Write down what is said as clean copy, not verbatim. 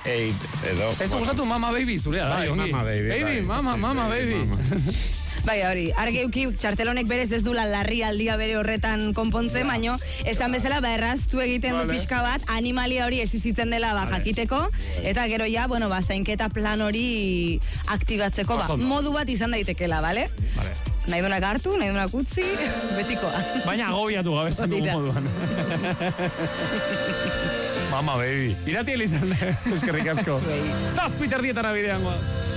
edo. Ez gustatu mama baby zurea, da, ongi. Mama baby. Baby, mama baby. Bai, hori, argeuki txartelonek berez ez dula larri aldia bere horretan konpontzen, baino, esan bezala, erraztu egiten du pixka bat, animalia hori existitzen dela jakiteko, eta gero ja, zainketa plan hori aktibatzeko, modu bat izan daitekela, bale? Nahi duenak hartu, nahi duenak utzi, betikoa. Baina agobiatu gabezan dugu moduan. Mama baby. Irati elizan, eskerrik asko. Zazpiter dietara bidean goaz.